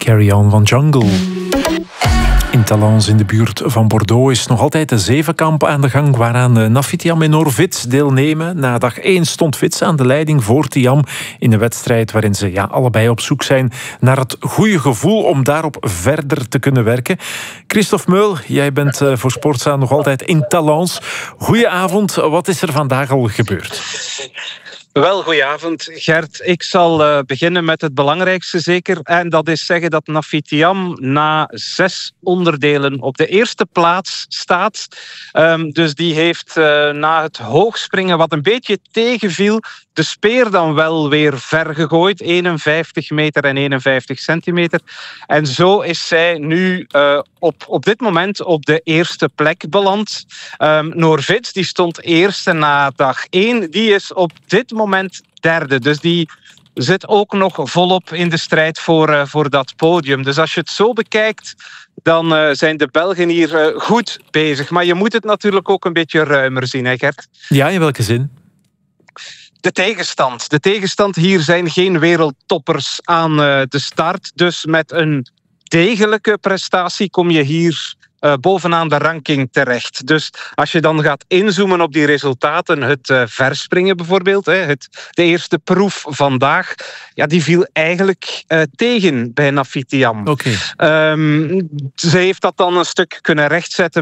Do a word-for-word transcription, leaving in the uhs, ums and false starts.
Carry On van Jungle. In Talence, in de buurt van Bordeaux, is nog altijd de zevenkamp aan de gang waaraan Nafi Thiam en Noor Vits deelnemen. Na dag één stond Vits aan de leiding voor Thiam in een wedstrijd waarin ze ja, allebei op zoek zijn naar het goede gevoel om daarop verder te kunnen werken. Christophe Meul, jij bent voor Sportza nog altijd in Talence. Goedenavond, wat is er vandaag al gebeurd? Wel, goedenavond Gert. Ik zal uh, beginnen met het belangrijkste zeker. En dat is zeggen dat Nafi Thiam na zes onderdelen op de eerste plaats staat. Um, dus die heeft uh, na het hoogspringen wat een beetje tegenviel, de speer dan wel weer ver gegooid. eenenvijftig meter en eenenvijftig centimeter. En zo is zij nu uh, op, op dit moment op de eerste plek beland. Um, Noor Vits, die stond eerste na dag één. Die is op dit moment derde. Dus die zit ook nog volop in de strijd voor, uh, voor dat podium. Dus als je het zo bekijkt, dan uh, zijn de Belgen hier uh, goed bezig. Maar je moet het natuurlijk ook een beetje ruimer zien, hè Gert? Ja, in welke zin? De tegenstand. De tegenstand hier zijn geen wereldtoppers aan uh, de start. Dus met een degelijke prestatie kom je hier uh, bovenaan de ranking terecht. Dus als je dan gaat inzoomen op die resultaten, het uh, verspringen bijvoorbeeld, hè, het, de eerste proef vandaag, ja, die viel eigenlijk uh, tegen bij Nafi Thiam. Okay. Um, ze heeft dat dan een stuk kunnen rechtzetten